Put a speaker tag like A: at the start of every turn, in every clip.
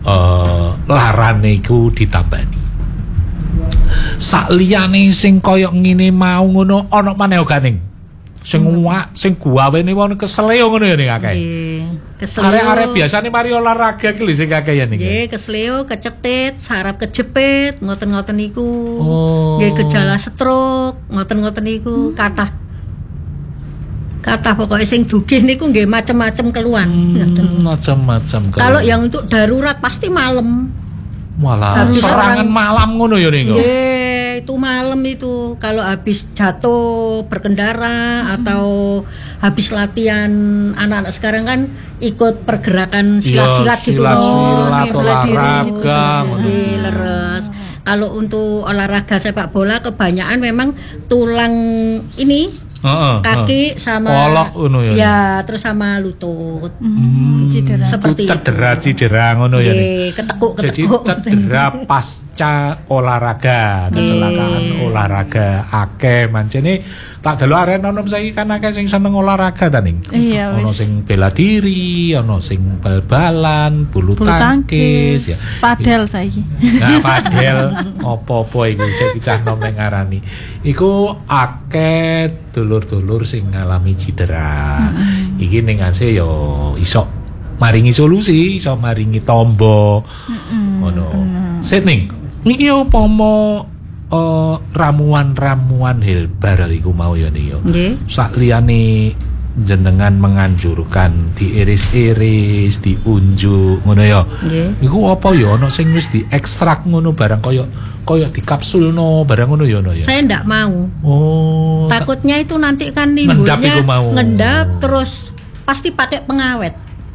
A: larane iku ditambani. Sak liyane sing kaya ngene mau ngono ana maneh ganing. Sing guawene wong kesele ngono ya ning akeh.
B: Nggih, kesleo.
A: Arek-arek biasane mari olahraga ki lho sing akeh ya niki.
B: Nggih, kesleo, kecetit, saraf kejepit, ngoten-ngoten niku.
A: Oh.
B: Nggih, gejala stroke, ngoten-ngoten niku kathah. Kathah pokoke sing dugih niku nggih macem-macem keluhan.
A: Macam-macam.
B: Kalau yang untuk darurat pasti malam.
A: Malah serangan malam ngono ya ning.
B: Nggih, itu malam itu kalau habis jatuh berkendara atau habis latihan anak-anak sekarang kan ikut pergerakan silat-silat gitu loh.
A: Silat olahraga
B: leres. Kalau untuk olahraga sepak bola kebanyakan memang tulang ini kaki sama
A: kolok ngono ya.
B: Ya, terus sama lutut.
C: Cedera.
B: Seperti
A: cedera ngono ya.
B: Ketekuk.
A: Jadi cedera pasca olahraga, kecelakaan olahraga akeh mancene tak delok arek nom saiki kan akeh sing seneng olahraga ta ning.
C: Iya,
A: ono sing bela diri, ono sing bal-balan, bulu tangkis ya.
C: Padel saiki.
A: Nah, padel opo-opo iku cek cah nom ning ngarani. Iku akeh dulur-dulur sing ngalami cedera. Iki ning ase yo iso maringi solusi, iso maringi tombo. Ngono. Sik ning, iki upama ramuan-ramuan herbal iku mau ya nih yo. Sak liyane jenengan menganjurkan diiris-iris, diunjuk ngono ya. Iku apa ya ana sing wis diekstrak ngono barang kaya dikapsulno barang ngono ya no ya.
B: Saya ndak mau.
A: Oh.
B: Takutnya itu nanti kan nimbulnya ngendap terus pasti pakai pengawet.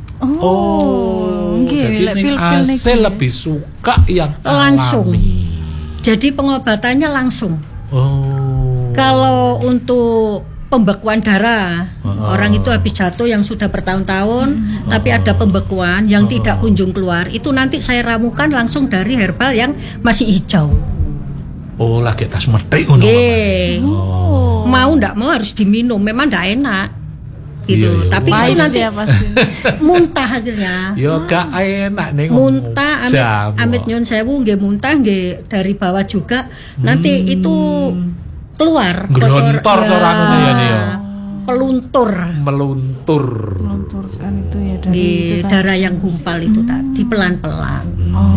A: Jadi hasil lebih suka yang
B: langsung.
A: Alami.
B: Jadi pengobatannya langsung. Kalau untuk pembekuan darah, orang itu habis jatuh yang sudah bertahun-tahun, tapi ada pembekuan yang tidak kunjung keluar, itu nanti saya ramukan langsung dari herbal yang masih hijau.
A: Oh, lagi tas metik ngono.
B: Mau ndak mau harus diminum, memang ndak enak. Gitu. Tapi itu nanti muntah akhirnya.
A: Yo gak enak ning
B: muntah amit nyon sewu nggih muntah nggih dari bawah juga. Nanti itu keluar
A: kotor
B: melunturkan itu ya dari darah yang gumpal itu tadi pelan-pelan.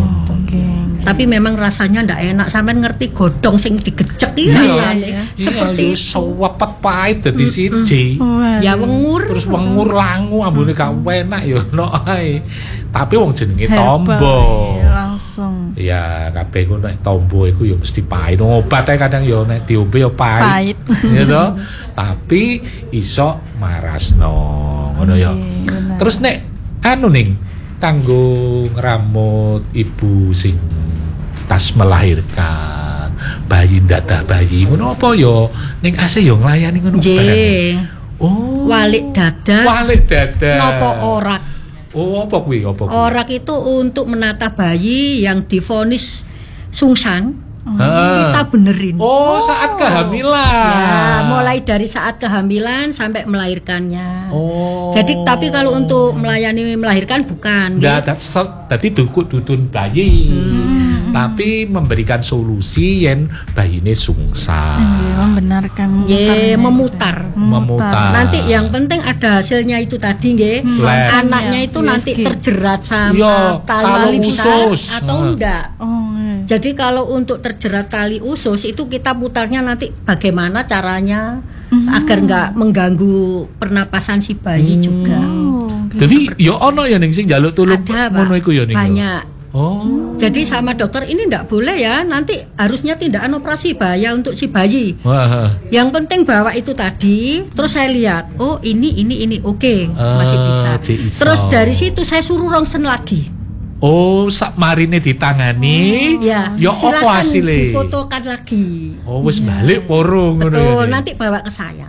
B: Tapi memang rasanya ndak enak, sampean ngerti godhong sing digecek iki rasane seperti
A: sewepet pahit dadi siji.
B: Ya wengur.
A: Terus wengur langu ambune gak enak ya ono ae. Tapi wong jenenge tombo.
C: Langsung.
A: Ya kabeh ku nek tombo iku ya mesti pahit. Obat ae kadang ya nek diombe ya pahit. Ya toh. Tapi iso marasno ngono ya. Terus nek anu ning kanggo ngramut ibu sing pas melahirkan bayi dadah bayi ngono apa ya ning ase ya nglayani ngono barang.
B: Walik dadah napa orak.
A: Apa kuwi
B: orak itu untuk menata bayi yang divonis sungsang. Kita benerin.
A: Saat kehamilan.
B: Ya, mulai dari saat kehamilan sampai melahirkannya. Jadi tapi kalau untuk melayani melahirkan bukan.
A: Tadi dudun bayi. Tapi memberikan solusi yen bayine sungsang.
C: Membenarkan
B: memutar. Nanti yang penting ada hasilnya itu tadi nggih. Anaknya itu nanti terjerat sama tali usus atau enggak. Jadi kalau untuk terjerat tali usus itu kita putarnya nanti bagaimana caranya agar nggak mengganggu pernapasan si bayi juga.
A: Jadi yo ono ya ning sing njaluk tulung ngono iku ya ning.
B: Banyak. Jadi sama dokter ini ndak boleh ya, nanti harusnya tindakan operasi bahaya untuk si bayi. Yang penting bawa itu tadi, terus saya lihat, ini oke, masih bisa. Terus dari situ saya suruh rongsen lagi.
A: Sak marine ditangani.
B: Ya
A: apa hasilnya?
B: Difotokan lagi.
A: Wis balik poro ngono ya.
B: Betul, nanti bawa ke saya.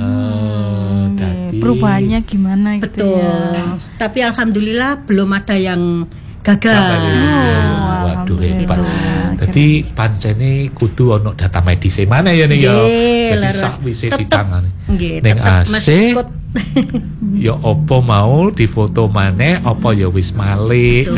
C: Perubahannya gimana
B: gitu ya. Tapi alhamdulillah belum ada yang gagal.
A: Waduh hebat. Jadi pancene kudu ono data medis mana ya nih ya. Jadi sakwise ditangani. Ning AC ya apa mau difoto maneh apa ya wis malih